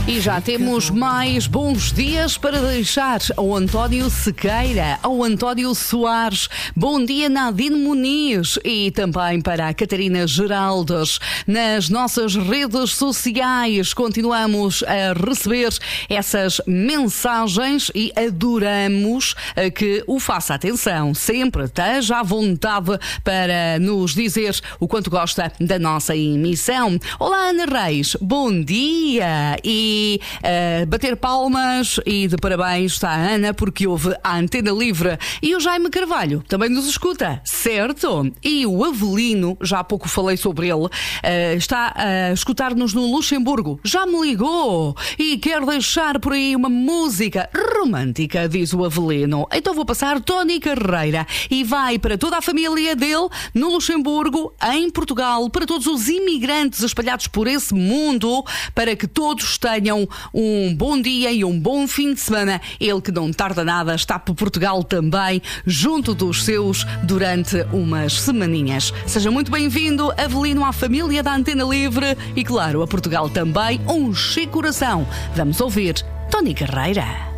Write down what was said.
E já temos mais bons dias para deixar ao António Sequeira, ao António Soares. Bom dia, Nadine Muniz, e também para a Catarina Geraldes. Nas nossas redes sociais continuamos a receber essas mensagens e adoramos que o faça. Atenção, sempre esteja à vontade para nos dizer o quanto gosta da nossa emissão. Olá, Ana Reis, bom dia! E bater palmas e de parabéns está a Ana porque houve a Antena Livre. E o Jaime Carvalho também nos escuta, certo? E o Avelino, já há pouco falei sobre ele, está a escutar-nos no Luxemburgo. Já me ligou e quer deixar por aí uma música romântica, diz o Avelino. Então vou passar Tony Carreira e vai para toda a família dele no Luxemburgo, em Portugal, para todos os imigrantes espalhados por esse mundo, para que todos tenham um bom dia e um bom fim de semana. Ele que não tarda nada está por Portugal também, junto dos seus, durante umas semaninhas. Seja muito bem-vindo, Avelino, à família da Antena Livre e, claro, a Portugal também. Um chique coração. Vamos ouvir Tony Carreira.